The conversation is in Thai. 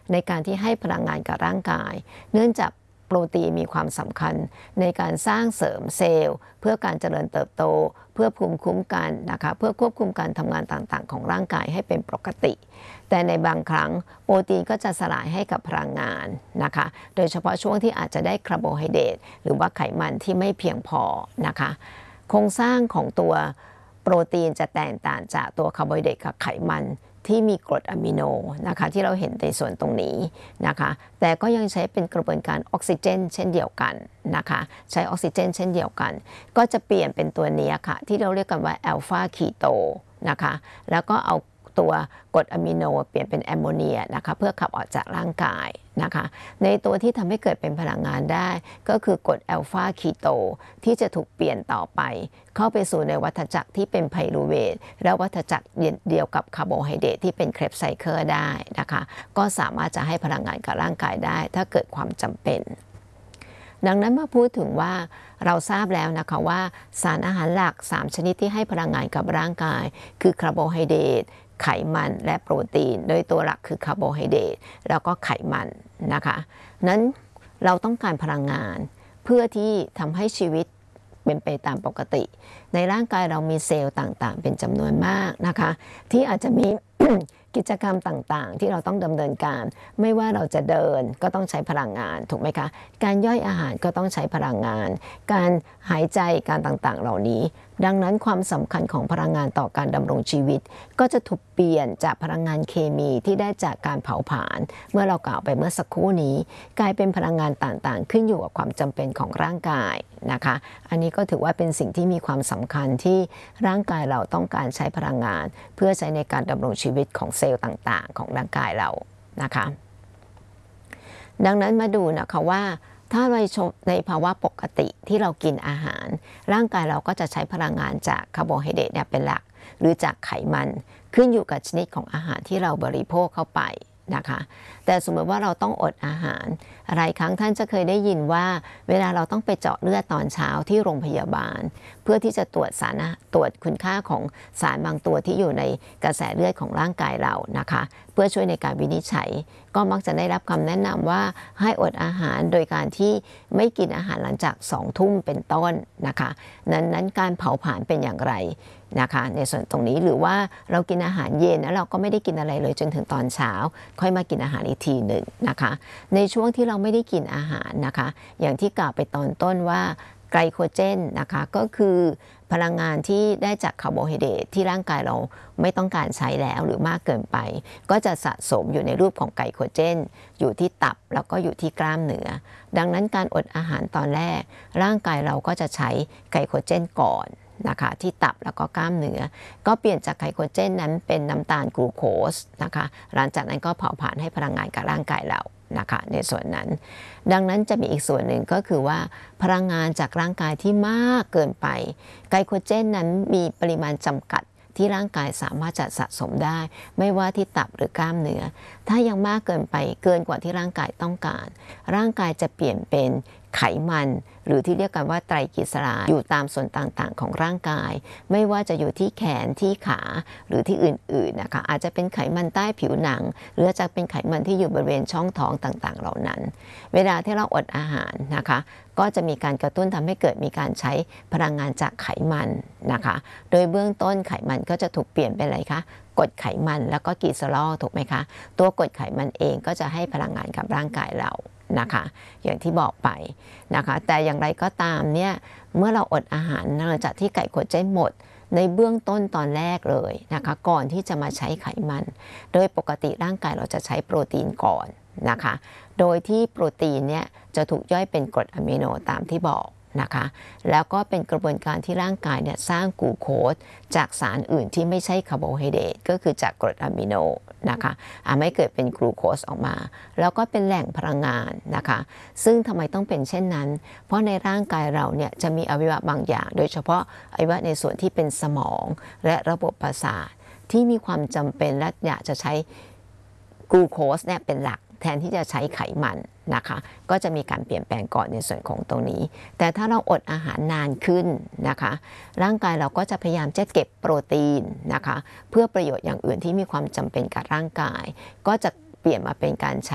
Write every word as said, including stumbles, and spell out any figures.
ในการที่ให้พลังงานกับร่างกายเนื่องจากโปรตีนมีความสำคัญในการสร้างเสริมเซลล์เพื่อการเจริญเติบโตเพื่อภูมิคุ้มกันนะคะเพื่อควบคุมการทำงานต่างๆของร่างกายให้เป็นปกติแต่ในบางครั้งโปรตีนก็จะสลายให้กับพลังงานนะคะโดยเฉพาะช่วงที่อาจจะได้คาร์โบไฮเดรตหรือว่าไขมันที่ไม่เพียงพอนะคะโครงสร้างของตัวโปรตีนจะแตกต่างจากตัวคาร์โบไฮเดรตกับไขมันที่มีกรดอะมิโนนะคะที่เราเห็นในส่วนตรงนี้นะคะแต่ก็ยังใช้เป็นกระบวนการออกซิเจนเช่นเดียวกันนะคะใช้ออกซิเจนเช่นเดียวกันก็จะเปลี่ยนเป็นตัวนี้ค่ะที่เราเรียกกันว่าแอลฟาคีโตนะคะแล้วก็เอาตัวกรดอะมิโนเปลี่ยนเป็นแอมโมเนียนะคะเพื่อขับออกจากร่างกายนะคะในตัวที่ทำให้เกิดเป็นพลังงานได้ก็คือกรดแอลฟาคีโตที่จะถูกเปลี่ยนต่อไปเข้าไปสู่ในวัฏจักรที่เป็นไพรูเวทและวัฏจักรเดียวกับคาร์โบไฮเดรตที่เป็นเครบไซเคิลได้นะคะก็สามารถจะให้พลังงานกับร่างกายได้ถ้าเกิดความจำเป็นดังนั้นมาพูดถึงว่าเราทราบแล้วนะคะว่าสารอาหารหลักสามชนิดที่ให้พลังงานกับร่างกายคือคาร์โบไฮเดรตไขมันและโปรตีนโดยตัวหลักคือคาร์โบไฮเดรตแล้วก็ไขมันนะคะนั้นเราต้องการพลังงานเพื่อที่ทำให้ชีวิตเป็นไปตามปกติในร่างกายเรามีเซลล์ต่างๆเป็นจำนวนมากนะคะที่อาจจะมี กิจกรรมต่างๆที่เราต้องดำเนินการไม่ว่าเราจะเดินก็ต้องใช้พลังงานถูกไหมคะการย่อยอาหารก็ต้องใช้พลังงานการหายใจการต่างๆเหล่านี้ดังนั้นความสำคัญของพลังงานต่อการดำรงชีวิตก็จะถูกเปลี่ยนจากพลังงานเคมีที่ได้จากการเผาผลาญเมื่อเรากล่าวไปเมื่อสักครู่นี้กลายเป็นพลังงานต่างๆขึ้นอยู่กับความจำเป็นของร่างกายนะคะอันนี้ก็ถือว่าเป็นสิ่งที่มีความสำคัญที่ร่างกายเราต้องการใช้พลังงานเพื่อใช้ในการดำรงชีวิตของเซลล์ต่างๆของร่างกายเรานะคะดังนั้นมาดูนะคะว่าถ้าในในภาวะปกติที่เรากินอาหารร่างกายเราก็จะใช้พลังงานจากคาร์โบไฮเดรตเนี่ยเป็นหลักหรือจากไขมันขึ้นอยู่กับชนิดของอาหารที่เราบริโภคเข้าไปนะคะแต่สมมติว่าเราต้องอดอาหารหลายครั้งท่านจะเคยได้ยินว่าเวลาเราต้องไปเจาะเลือดตอนเช้าที่โรงพยาบาลเพื่อที่จะตรวจสารตรวจคุณค่าของสารบางตัวที่อยู่ในกระแสเลือดของร่างกายเรานะคะเพื่อช่วยในการวินิจฉัยก็มักจะได้รับคำแนะนำว่าให้อดอาหารโดยการที่ไม่กินอาหารหลังจากสองทุ่มเป็นต้นนะคะนั้นนั้นการเผาผลาญเป็นอย่างไรนะคะในส่วนตรงนี้หรือว่าเรากินอาหารเย็นแล้วเราก็ไม่ได้กินอะไรเลยจนถึงตอนเช้าค่อยมากินอาหารอีกทีหนึ่งนะคะในช่วงที่เราไม่ได้กินอาหารนะคะอย่างที่กล่าวไปตอนต้นว่าไกลโคเจนนะคะก็คือพลังงานที่ได้จากคาร์โบไฮเดรตที่ร่างกายเราไม่ต้องการใช้แล้วหรือมากเกินไปก็จะสะสมอยู่ในรูปของไกลโคเจนอยู่ที่ตับแล้วก็อยู่ที่กล้ามเนื้อดังนั้นการอดอาหารตอนแรกร่างกายเราก็จะใช้ไกลโคเจนก่อนนะคะที่ตับแล้วก็กล้ามเนื้อก็เปลี่ยนจากไกลโคเจนนั้นเป็นน้ำตาลกลูโคสนะคะหลังจากนั้นก็เผาผลาญให้พลังงานกับร่างกายเรานะคะในส่วนนั้นดังนั้นจะมีอีกส่วนหนึ่งก็คือว่าพลังงานจากร่างกายที่มากเกินไปไกลโคเจนนั้นมีปริมาณจำกัดที่ร่างกายสามารถจะสะสมได้ไม่ว่าที่ตับหรือกล้ามเนื้อถ้ายังมากเกินไปเกินกว่าที่ร่างกายต้องการร่างกายจะเปลี่ยนเป็นไขมันหรือที่เรียกกันว่าไตรกลีเซอไรด์อยู่ตามส่วนต่างๆของร่างกายไม่ว่าจะอยู่ที่แขนที่ขาหรือที่อื่นๆนะคะอาจจะเป็นไขมันใต้ผิวหนังหรือจะเป็นไขมันที่อยู่บริเวณช่องท้องต่างๆเหล่านั้นเวลาที่เราอดอาหารนะคะก็จะมีการกระตุ้นทำให้เกิดมีการใช้พลังงานจากไขมันนะคะโดยเบื้องต้นไขมันก็จะถูกเปลี่ยนเป็นอะไรคะกรดไขมันแล้วก็กลีเซอรอลถูกไหมคะตัวกรดไขมันเองก็จะให้พลังงานกับร่างกายเรานะคะอย่างที่บอกไปนะคะแต่อย่างไรก็ตามเนี่ยเมื่อเราอดอาหารหลังจากที่ไกลโคเจนหมดในเบื้องต้นตอนแรกเลยนะคะก่อนที่จะมาใช้ไขมันโดยปกติร่างกายเราจะใช้โปรตีนก่อนนะคะโดยที่โปรตีนเนี่ยจะถูกย่อยเป็นกรดอะมิโนตามที่บอกนะคะแล้วก็เป็นกระบวนการที่ร่างกายเนี่ยสร้างกลูโคสจากสารอื่นที่ไม่ใช่คาร์โบไฮเดรตก็คือจากกรดอะมิโนนะคะทำให้เกิดเป็นกลูโคสออกมาแล้วก็เป็นแหล่งพลังงานนะคะซึ่งทำไมต้องเป็นเช่นนั้นเพราะในร่างกายเราเนี่ยจะมีอวัยวะบางอย่างโดยเฉพาะอวัยวะในส่วนที่เป็นสมองและระบบประสาทที่มีความจำเป็นและอยากจะใช้กลูโคสเนี่ยเป็นหลักแทนที่จะใช้ไขมันนะคะก็จะมีการเปลี่ยนแปลงก่อนในส่วนของตรงนี้แต่ถ้าเราอดอาหารนานขึ้นนะคะร่างกายเราก็จะพยายามจะเก็บโปรตีนนะคะเพื่อประโยชน์อย่างอื่นที่มีความจำเป็นกับร่างกายก็จะเปลี่ยนมาเป็นการใช้